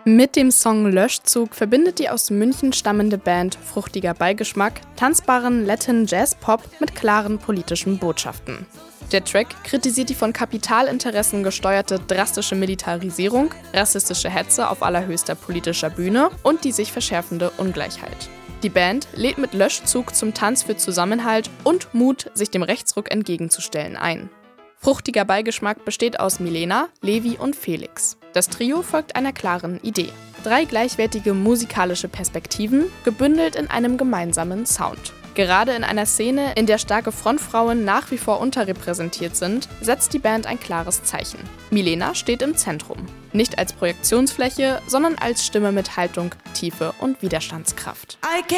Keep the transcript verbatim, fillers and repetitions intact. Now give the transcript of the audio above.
Mit dem Song Löschzug verbindet die aus München stammende Band Fruchtiger Beigeschmack tanzbaren Latin Jazz Pop mit klaren politischen Botschaften. Der Track kritisiert die von Kapitalinteressen gesteuerte drastische Militarisierung, rassistische Hetze auf allerhöchster politischer Bühne und die sich verschärfende Ungleichheit. Die Band lädt mit Löschzug zum Tanz für Zusammenhalt und Mut, sich dem Rechtsruck entgegenzustellen, ein. Fruchtiger Beigeschmack besteht aus Milena, Levi und Felix. Das Trio folgt einer klaren Idee. Drei gleichwertige musikalische Perspektiven, gebündelt in einem gemeinsamen Sound. Gerade in einer Szene, in der starke Frontfrauen nach wie vor unterrepräsentiert sind, setzt die Band ein klares Zeichen. Milena steht im Zentrum. Nicht als Projektionsfläche, sondern als Stimme mit Haltung, Tiefe und Widerstandskraft.